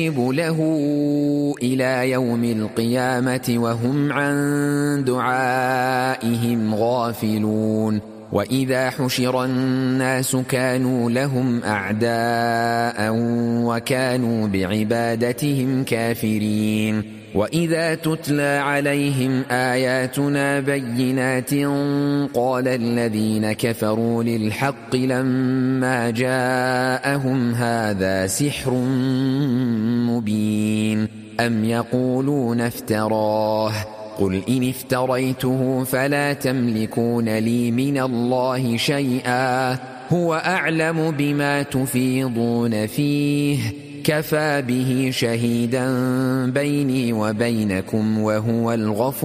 له إلى يوم القيامة وهم عن دعائهم غافلون وإذا حشر الناس كانوا لهم أعداء وكانوا بعبادتهم كافرين وإذا تتلى عليهم آياتنا بينات قال الذين كفروا للحق لما جاءهم هذا سحر مبين أم يقولون افتراه قل إن افتريته فلا تملكون لي من الله شيئا هو أعلم بما تفيضون فيه كفى به شهيدا بيني وبينكم وهو الغفور